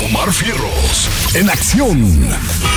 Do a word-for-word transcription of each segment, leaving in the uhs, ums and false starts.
Omar Fierros, en acción.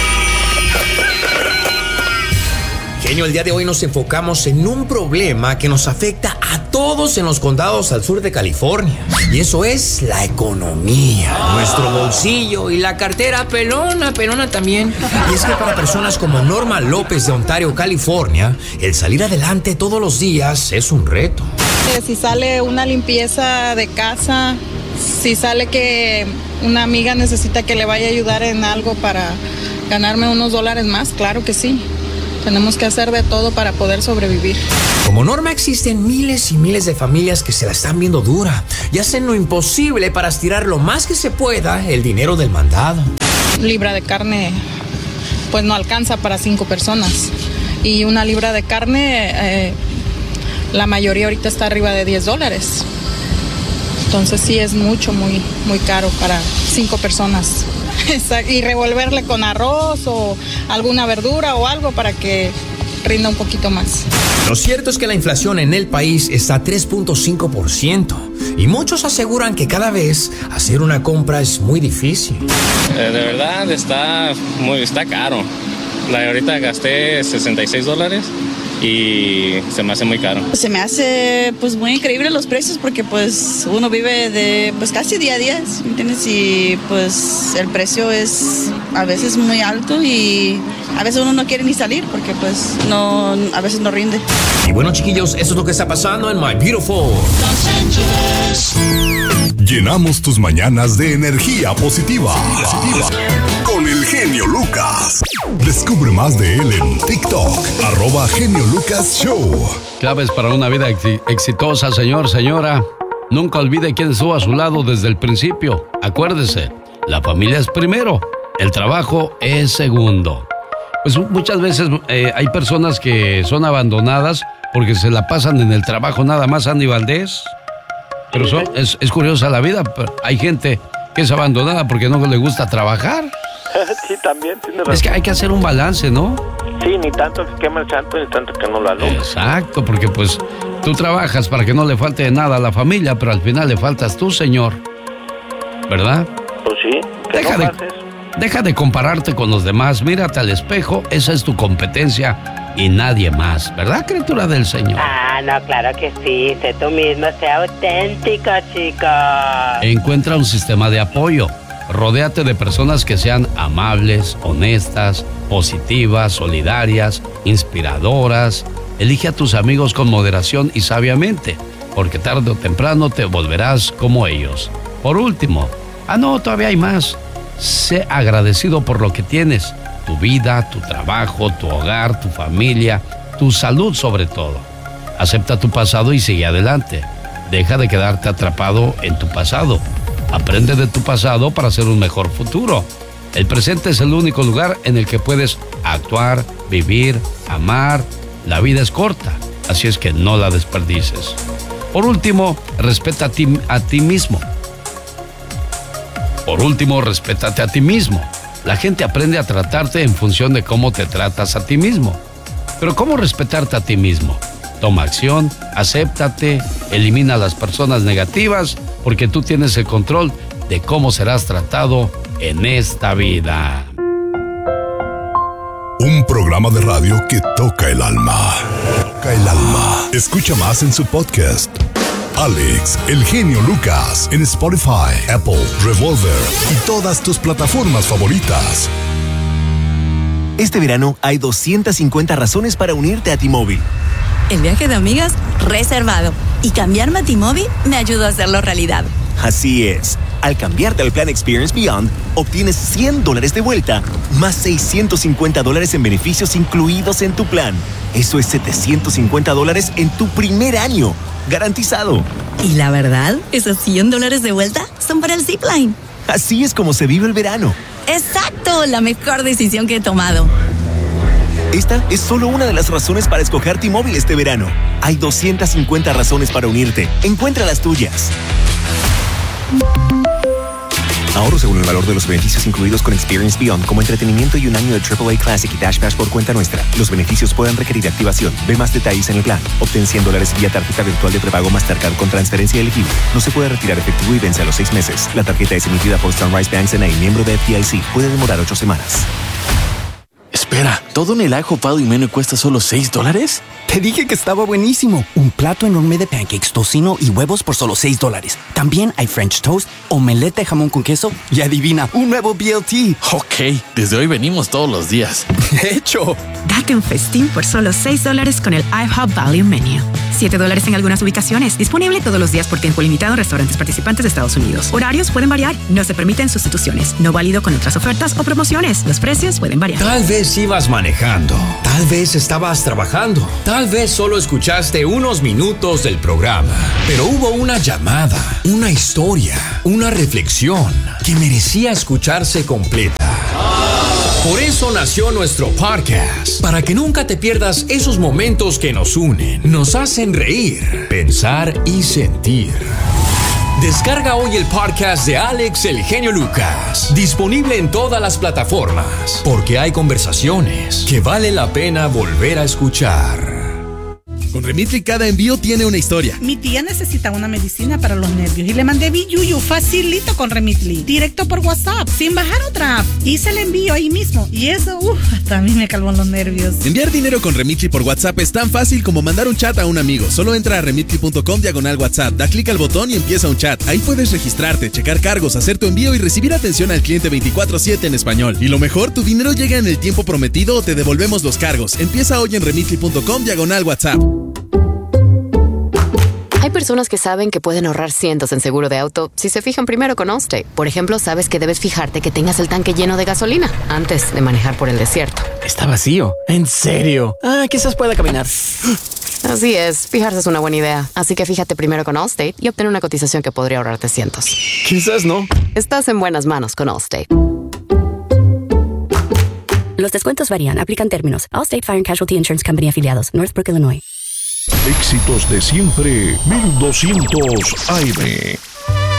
Genio, el día de hoy nos enfocamos en un problema que nos afecta a todos en los condados al sur de California. Y eso es la economía, nuestro bolsillo y la cartera pelona, pelona también. Y es que para personas como Norma López de Ontario, California, el salir adelante todos los días es un reto. Si sale una limpieza de casa, si sale que una amiga necesita que le vaya a ayudar en algo para ganarme unos dólares más, claro que sí. Tenemos que hacer de todo para poder sobrevivir. Como Norma, existen miles y miles de familias que se la están viendo dura y hacen lo imposible para estirar lo más que se pueda el dinero del mandado. Libra de carne, pues no alcanza para cinco personas. Y una libra de carne, eh, la mayoría ahorita está arriba de diez dólares. Entonces sí es mucho, muy, muy caro para cinco personas. Y revolverle con arroz o alguna verdura o algo para que rinda un poquito más. Lo cierto es que la inflación en el país está a tres punto cinco por ciento y muchos aseguran que cada vez hacer una compra es muy difícil. Eh, de verdad está muy está caro. La, ahorita gasté sesenta y seis dólares y se me hace muy caro. Se me hace pues muy increíble los precios porque pues uno vive de pues casi día a día, ¿me entiendes? Y pues el precio es a veces muy alto y a veces uno no quiere ni salir porque pues no, a veces no rinde. Y bueno, chiquillos, eso es lo que está pasando en My Beautiful Los Ángeles. Llenamos tus mañanas de energía positiva, positiva. Con el genio Lucas. Descubre más de él en TikTok, arroba Genio Lucas Show. Claves para una vida ex- exitosa, señor, señora. Nunca olvide quién estuvo a su lado desde el principio. Acuérdese, la familia es primero, el trabajo es segundo. Pues muchas veces eh, hay personas que son abandonadas porque se la pasan en el trabajo nada más, Andy Valdés. Pero son, es, es curiosa la vida, pero hay gente que es abandonada porque no le gusta trabajar. Sí, también tiene razón. Es que hay que hacer un balance, ¿no? Sí, ni tanto que quema el santo, ni tanto que no lo alumbra. Exacto, porque pues tú trabajas para que no le falte de nada a la familia, pero al final le faltas tú, señor. ¿Verdad? Pues sí. Deja de, deja de compararte con los demás, mírate al espejo, esa es tu competencia y nadie más, ¿verdad, criatura del Señor? Ah, no, claro que sí, sé tú mismo, sé auténtico, chicos. Encuentra un sistema de apoyo. Rodéate de personas que sean amables, honestas, positivas, solidarias, inspiradoras. Elige a tus amigos con moderación y sabiamente, porque tarde o temprano te volverás como ellos. Por último, ah no, todavía hay más. Sé agradecido por lo que tienes, tu vida, tu trabajo, tu hogar, tu familia, tu salud sobre todo. Acepta tu pasado y sigue adelante. Deja de quedarte atrapado en tu pasado. Aprende de tu pasado para hacer un mejor futuro. El presente es el único lugar en el que puedes actuar, vivir, amar. La vida es corta, así es que no la desperdices. Por último, respeta a ti, a ti mismo. Por último, respétate a ti mismo. La gente aprende a tratarte en función de cómo te tratas a ti mismo. Pero ¿cómo respetarte a ti mismo? Toma acción, acéptate, elimina a las personas negativas, porque tú tienes el control de cómo serás tratado en esta vida. Un programa de radio que toca el alma. Toca el alma. Escucha más en su podcast. Alex, el genio Lucas, en Spotify, Apple, Revolver y todas tus plataformas favoritas. Este verano hay doscientas cincuenta razones para unirte a T-Mobile. El viaje de amigas reservado. Y cambiarme a T-Mobile me ayudó a hacerlo realidad. Así es. Al cambiarte al plan Experience Beyond, obtienes cien dólares de vuelta, más seiscientos cincuenta dólares en beneficios incluidos en tu plan. Eso es setecientos cincuenta dólares en tu primer año. Garantizado. Y la verdad, esos cien dólares de vuelta son para el Zipline. Así es como se vive el verano. ¡Exacto! La mejor decisión que he tomado. Esta es solo una de las razones para escoger T-Mobile este verano. Hay doscientas cincuenta razones para unirte. Encuentra las tuyas. Ahorro según el valor de los beneficios incluidos con Experience Beyond, como entretenimiento y un año de triple A Classic y Dash Pass por cuenta nuestra. Los beneficios pueden requerir activación. Ve más detalles en el plan. Obtén cien dólares vía tarjeta virtual de prepago Mastercard con transferencia elegible. No se puede retirar efectivo y vence a los seis meses. La tarjeta es emitida por Sunrise Bank N A, miembro de F D I C. Puede demorar ocho semanas. Espera, ¿todo en el IHOP Value Menu cuesta solo seis dólares? Te dije que estaba buenísimo. Un plato enorme de pancakes, tocino y huevos por solo seis dólares. También hay French toast, omelette de jamón con queso y adivina, un nuevo B L T. Ok, desde hoy venimos todos los días. De hecho. Date un festín por solo seis dólares con el IHOP Value Menu. siete dólares en algunas ubicaciones. Disponible todos los días por tiempo limitado en restaurantes participantes de Estados Unidos. Horarios pueden variar. No se permiten sustituciones. No válido con otras ofertas o promociones. Los precios pueden variar. Tal vez ibas manejando. Tal vez estabas trabajando. Tal vez solo escuchaste unos minutos del programa. Pero hubo una llamada, una historia, una reflexión que merecía escucharse completa. Por eso nació nuestro podcast, para que nunca te pierdas esos momentos que nos unen, nos hacen reír, pensar y sentir. Descarga hoy el podcast de Alex El Genio Lucas, disponible en todas las plataformas, porque hay conversaciones que vale la pena volver a escuchar. Con Remitly cada envío tiene una historia. Mi tía necesita una medicina para los nervios y le mandé Biyuyu facilito con Remitly, directo por WhatsApp, sin bajar otra app. Hice el envío ahí mismo y eso, uff, hasta a mí me calmó los nervios. Enviar dinero con Remitly por WhatsApp es tan fácil como mandar un chat a un amigo. Solo entra a remitly punto com diagonal WhatsApp, da clic al botón y empieza un chat. Ahí puedes registrarte, checar cargos, hacer tu envío y recibir atención al cliente veinticuatro siete en español. Y lo mejor, tu dinero llega en el tiempo prometido o te devolvemos los cargos. Empieza hoy en remitly punto com diagonal WhatsApp. Hay personas que saben que pueden ahorrar cientos en seguro de auto si se fijan primero con Allstate. Por ejemplo, sabes que debes fijarte que tengas el tanque lleno de gasolina antes de manejar por el desierto. Está vacío. ¿En serio? Ah, quizás pueda caminar. Así es, fijarse es una buena idea. Así que fíjate primero con Allstate y obtén una cotización que podría ahorrarte cientos. Quizás no. Estás en buenas manos con Allstate. Los descuentos varían. Aplican términos. Allstate Fire and Casualty Insurance Company afiliados. Northbrook, Illinois. Éxitos de siempre, mil doscientos A M.